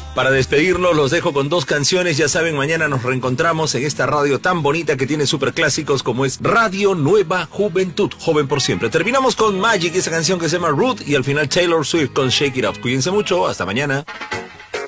Para despedirnos, los dejo con 2 canciones. Ya saben, mañana nos reencontramos en esta radio tan bonita que tiene superclásicos como es Radio Nueva Juventud, joven por siempre. Terminamos con Magic, esa canción que se llama Root, y al final Taylor Swift con Shake It Up. Cuídense mucho, hasta mañana.